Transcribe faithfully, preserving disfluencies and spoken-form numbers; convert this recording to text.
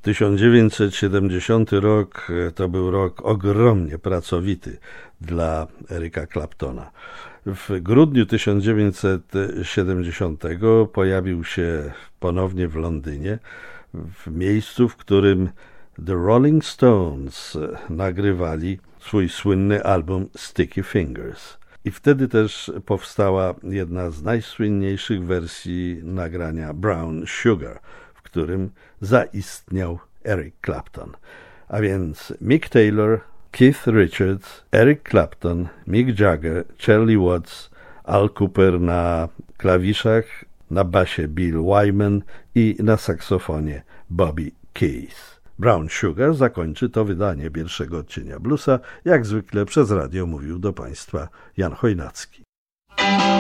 tysiąc dziewięćset siedemdziesiąty rok to był rok ogromnie pracowity dla Erica Claptona. W grudniu tysiąc dziewięćset siedemdziesiątego pojawił się ponownie w Londynie, w miejscu, w którym The Rolling Stones nagrywali swój słynny album Sticky Fingers. I wtedy też powstała jedna z najsłynniejszych wersji nagrania Brown Sugar, w którym zaistniał Eric Clapton. A więc Mick Taylor, Keith Richards, Eric Clapton, Mick Jagger, Charlie Watts, Al Kooper na klawiszach, na basie Bill Wyman i na saksofonie Bobby Keys. Brown Sugar zakończy to wydanie pierwszego odcienia bluesa. Jak zwykle przez radio mówił do Państwa Jan Chojnacki.